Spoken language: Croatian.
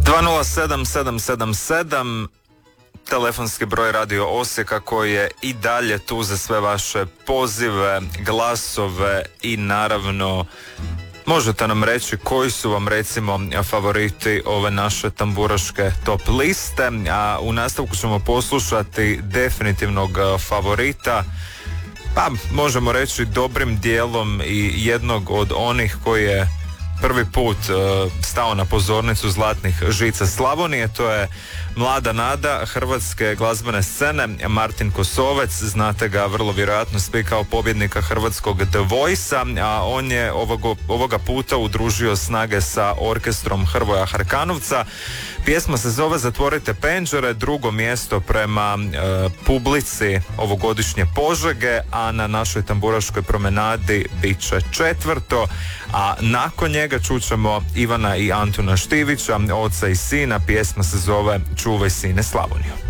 207777, telefonski broj Radio Osijeka koji je i dalje tu za sve vaše pozive, glasove i naravno možete nam reći koji su vam recimo favoriti ove naše tamburaške top liste, a u nastavku ćemo poslušati definitivnog favorita, pa možemo reći dobrim dijelom i jednog od onih koji je prvi put stao na pozornicu zlatnih žica Slavonije. To je mlada nada hrvatske glazbene scene Martin Kosovec. Znate ga vrlo vjerojatno svi kao pobjednika hrvatskog The Voice-a, a on je ovoga puta udružio snage sa orkestrom Hrvoja Harkanovca. Pjesma se zove Zatvorite penđere, drugo mjesto prema publici ovogodišnje Požege, a na našoj tamburaškoj promenadi bit će četvrto, a nakon njega čućemo Ivana i Antuna Štivića, oca i sina. Pjesma se zove Čuvaj sine Slavoniju.